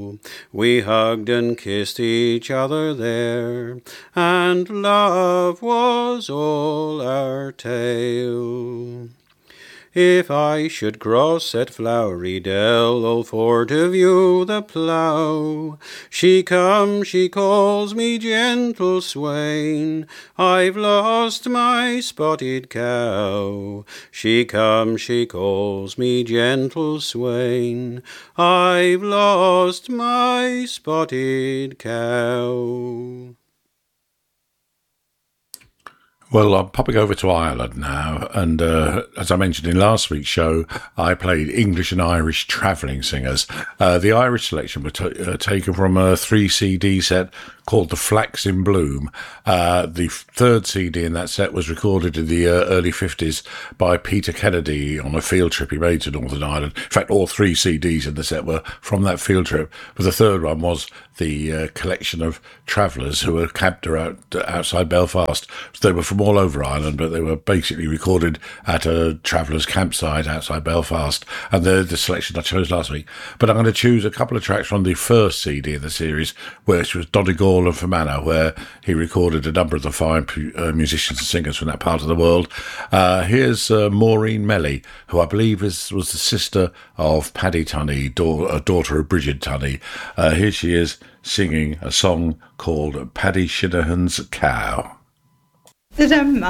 We hugged and kissed each other there, and love was all our tale. If I should cross that flowery dell, all for to view the plough, she comes, she calls me gentle swain, I've lost my spotted cow. She comes, she calls me gentle swain, I've lost my spotted cow. Well, I'm popping over to Ireland now, and as I mentioned in last week's show, I played English and Irish travelling singers. The Irish selection was taken from a 3 CD set called The Flax in Bloom. The third CD in that set was recorded in the early 50s by Peter Kennedy on a field trip he made to Northern Ireland. In fact, all 3 CDs in the set were from that field trip, but the third one was the collection of travellers who were camped outside Belfast. So they were from all over Ireland, but they were basically recorded at a travellers' campsite outside Belfast, and they're the selection I chose last week. But I'm going to choose a couple of tracks from the first CD in the series, which was Donegal and Fermanagh, where he recorded a number of the fine musicians and singers from that part of the world. Here's Maureen Melly, who I believe was the sister of Paddy Tunney, daughter of Bridget Tunney. Here she is singing a song called Paddy Shanahan's Cow. The